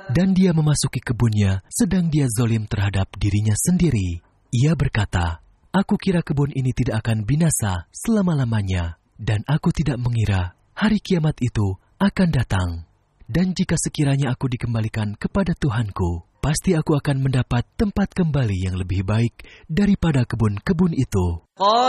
Dan dia memasuki kebunnya, sedang dia zalim terhadap dirinya sendiri. Ia berkata, "Aku kira kebun ini tidak akan binasa selama-lamanya, dan aku tidak mengira hari kiamat itu akan datang. Dan jika sekiranya aku dikembalikan kepada Tuhanku, pasti aku akan mendapat tempat kembali yang lebih baik daripada kebun-kebun itu."